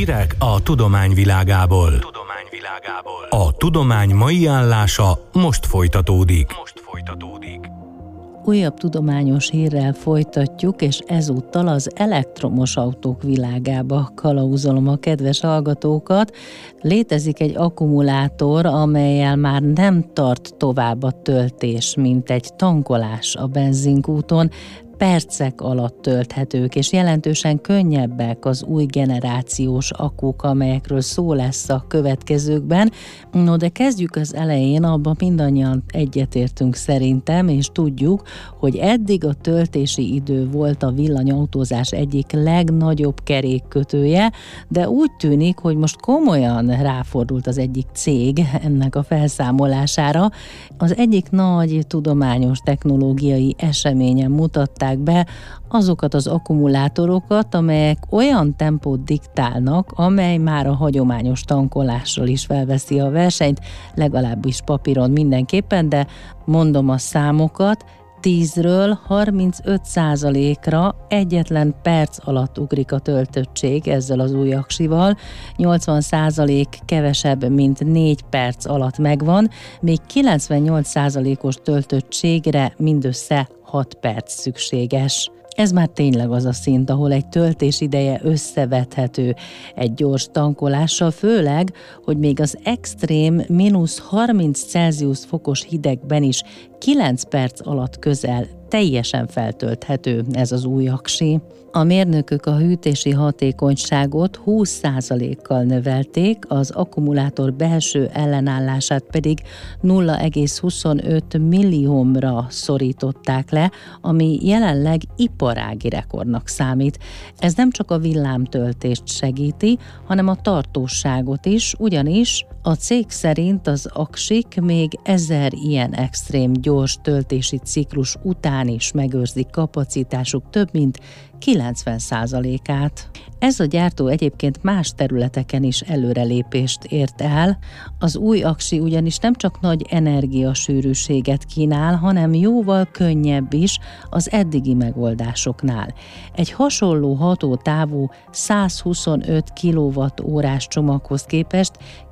Hírek a tudomány világából. A tudomány mai állása most folytatódik. Újabb tudományos hírrel folytatjuk, és ezúttal az elektromos autók világába kalauzolom a kedves hallgatókat. Létezik egy akkumulátor, amellyel már nem tart tovább a töltés, mint egy tankolás a benzinkúton. Percek alatt tölthetők, és jelentősen könnyebbek az új generációs akkuk, amelyekről szó lesz a következőkben. No, de kezdjük az elején, abban mindannyian egyetértünk szerintem, és tudjuk, hogy eddig a töltési idő volt a villanyautózás egyik legnagyobb kerékkötője, de úgy tűnik, hogy most komolyan ráfordult az egyik cég ennek a felszámolására. Az egyik nagy tudományos technológiai eseményen mutatták be azokat az akkumulátorokat, amelyek olyan tempót diktálnak, amely már a hagyományos tankolással is felveszi a versenyt, legalábbis papíron mindenképpen, de mondom a számokat, 10-ről 35%-ra egyetlen perc alatt ugrik a töltöttség ezzel az új aksival, 80% kevesebb, mint 4 perc alatt megvan, még 98%-os töltöttségre mindössze 6 perc szükséges. Ez már tényleg az a szint, ahol egy töltés ideje összevethető egy gyors tankolással, főleg, hogy még az extrém -30 Celsius fokos hidegben is 9 perc alatt közel teljesen feltölthető ez az új aksi. A mérnökök a hűtési hatékonyságot 20%-kal növelték, az akkumulátor belső ellenállását pedig 0,25 milliomra szorították le, ami jelenleg iparági rekordnak számít. Ez nem csak a villámtöltést segíti, hanem a tartóságot is, ugyanis a cég szerint az aksik még 1000 ilyen extrém gyors töltési ciklus után is megőrzik kapacitásuk több mint 90%-át. Ez a gyártó egyébként más területeken is előrelépést ért el. Az új aksi ugyanis nem csak nagy energiasűrűséget kínál, hanem jóval könnyebb is az eddigi megoldásoknál. Egy hasonló hatótávú 125 kWh csomaghoz képest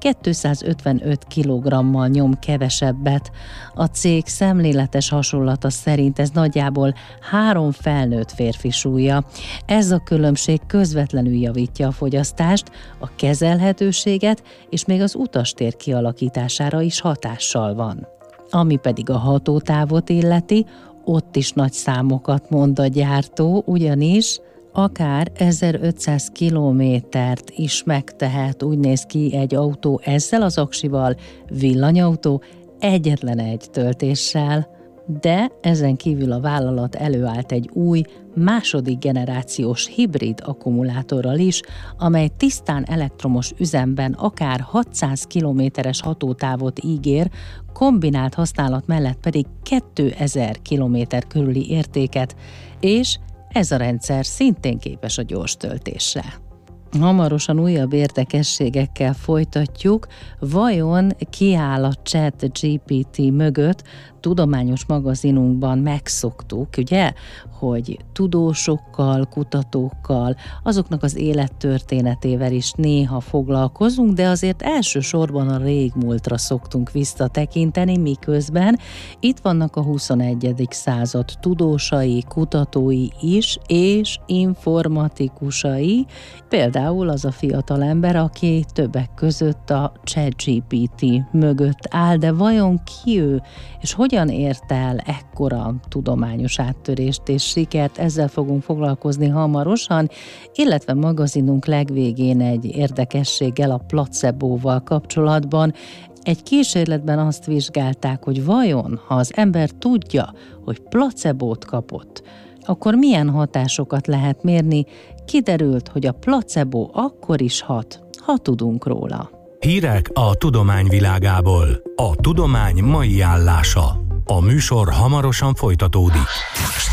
255 kg-mal nyom kevesebbet. A cég szemléletes hasonlata szerint ez nagyjából 3 felnőtt férfi súlya. Ez a különbség közvetlenül javítja a fogyasztást, a kezelhetőséget, és még az utastér kialakítására is hatással van. Ami pedig a hatótávot illeti, ott is nagy számokat mond a gyártó, ugyanis akár 1500 kilométert is megtehet, úgy néz ki egy autó ezzel az aksival, villanyautó egyetlen egy töltéssel. De ezen kívül a vállalat előállt egy új, második generációs hibrid akkumulátorral is, amely tisztán elektromos üzemben akár 600 kilométeres hatótávot ígér, kombinált használat mellett pedig 2000 kilométer körüli értéket, és ez a rendszer szintén képes a gyors töltésre. Hamarosan újabb érdekességekkel folytatjuk. Vajon kiáll a ChatGPT mögött? Tudományos magazinunkban megszoktuk, ugye, hogy tudósokkal, kutatókkal, azoknak az élettörténetével is néha foglalkozunk, de azért elsősorban a régmúltra szoktunk visszatekinteni, miközben itt vannak a 21. század tudósai, kutatói is, és informatikusai, például az a fiatalember, aki többek között a ChatGPT mögött áll, de vajon ki ő, és hogyan ért el ekkora tudományos áttörést és sikert? Ezzel fogunk foglalkozni hamarosan, illetve magazinunk legvégén egy érdekességgel, a placebóval kapcsolatban. Egy kísérletben azt vizsgálták, hogy vajon, ha az ember tudja, hogy placebót kapott, akkor milyen hatásokat lehet mérni? Kiderült, hogy a placebo akkor is hat, ha tudunk róla. Hírek a tudomány világából. A tudomány mai állása. A műsor hamarosan folytatódik.